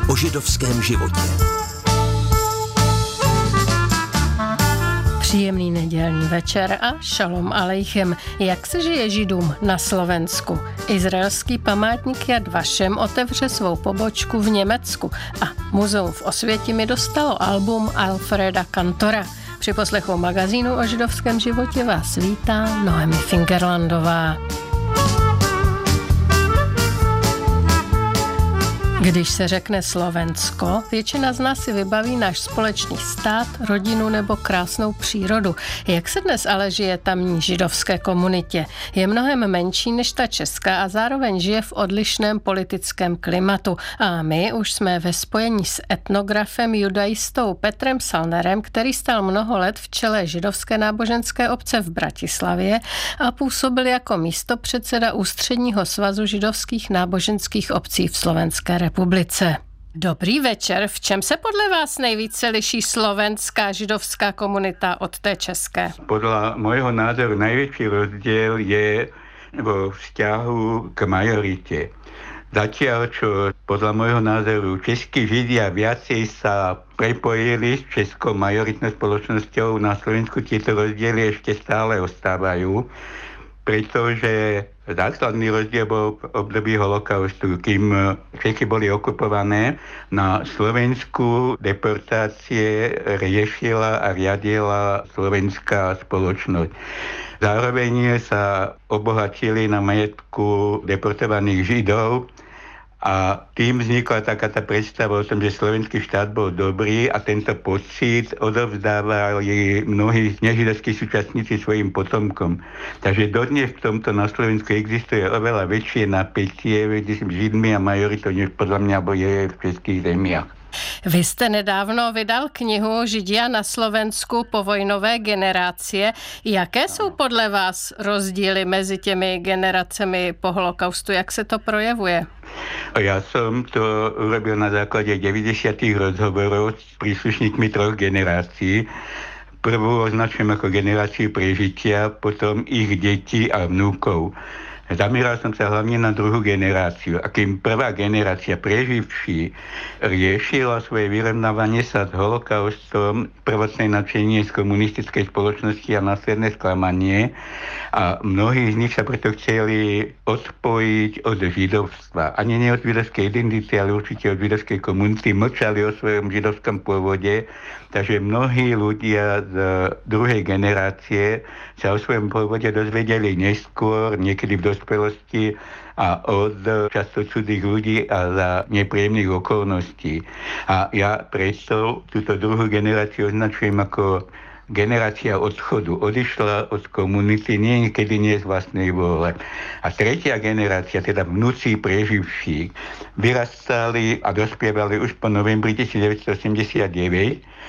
o židovském životě. Příjemný nedělní večer a šalom alejchem. Jak se žije Židům na Slovensku? Izraelský památník Yad Vashem otevře svou pobočku v Německu a muzeum v Osvětimi dostalo album Alfreda Kantora. Při poslechu magazínu o židovském životě vás vítá Noemi Fingerlandová. Když se řekne Slovensko, většina z nás si vybaví náš společný stát, rodinu nebo krásnou přírodu. Jak se dnes ale žije tamní židovské komunitě? Je mnohem menší než ta česká a zároveň žije v odlišném politickém klimatu. A my už jsme ve spojení s etnografem, judaistou Petrem Salnerem, který stál mnoho let v čele židovské náboženské obce v Bratislavě a působil jako místopředseda Ústředního svazu židovských náboženských obcí v Slovenské republice. Dobrý večer. V čem se podle vás nejvíce liší slovenská židovská komunita od té české? Podľa môjho názoru najväčší rozdiel je vo vzťahu k majorite. Zatiaľ, čo podľa môjho názoru českí židia viacej sa prepojili s českou majoritnou spoločnosťou, na Slovensku tieto rozdiely ešte stále ostávajú, pretože základný rozdiel bol v období holokaustu, kým Čechy boli okupované. Na Slovensku deportácie riešila a riadila slovenská spoločnosť. Zároveň sa obohatili na majetku deportovaných Židov a tým vznikla taká tá predstava o tom, že slovenský štát bol dobrý a tento pocit odovzdávali mnohí nežidovskí súčasníci svojim potomkom. Takže dodnes v tomto na Slovensku existuje oveľa väčšie napätie medzi Židmi a majoritou, než podľa mňa je v českých zemiach. Vy jste nedávno vydal knihu Židia na Slovensku povojnové generácie. Jaké jsou podle vás rozdíly mezi těmi generacemi po holokaustu? Jak se to projevuje? Ja som to urobil na základe 90. rozhovorov s príslušníkmi 3 generácií. Prvú označujem ako generáciu prežitia, potom ich detí a vnúkov. Zameral som sa hlavne na druhú generáciu. A kým prvá generácia preživší riešila svoje vyrovnávanie sa s holokaustom, prvotné nadšenie z komunistickej spoločnosti a následné sklamanie, a mnohí z nich sa preto chceli odpojiť od židovstva. Ani nie od židovskej identity, ale určite od židovskej komunity. Mlčali o svojom židovskom pôvode, takže mnohí ľudia z druhej generácie sa o svojom pôvode dozvedeli neskôr, niekedy v dospelosti a od často cudzích ľudí a za nepríjemných okolností. A ja preto túto druhú generáciu označujem ako generácia odchodu. Odišla od komunity, niekedy nie z vlastnej vôle. A tretia generácia, teda vnúci preživší, vyrastali a dospievali už po novembri 1989